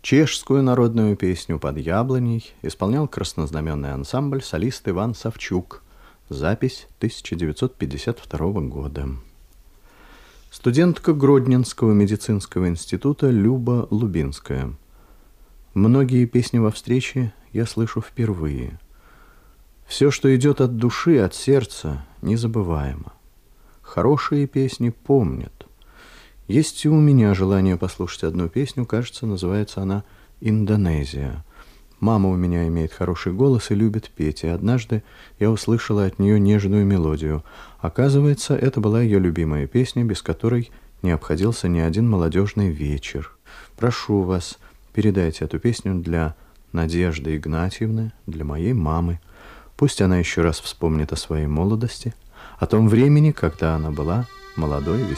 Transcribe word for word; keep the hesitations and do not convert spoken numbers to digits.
Чешскую народную песню «Под яблоней» исполнял краснознаменный ансамбль, солист Иван Савчук. Запись тысяча девятьсот пятьдесят второго года. Студентка Гродненского медицинского института Люба Лубинская. Многие песни во встрече я слышу впервые. Все, что идет от души, от сердца, незабываемо. Хорошие песни помнят. Есть и у меня желание послушать одну песню, кажется, называется она «Индонезия». Мама у меня имеет хороший голос и любит петь, и однажды я услышала от нее нежную мелодию. Оказывается, это была ее любимая песня, без которой не обходился ни один молодежный вечер. Прошу вас, передайте эту песню для Надежды Игнатьевны, для моей мамы. Пусть она еще раз вспомнит о своей молодости, о том времени, когда она была молодой,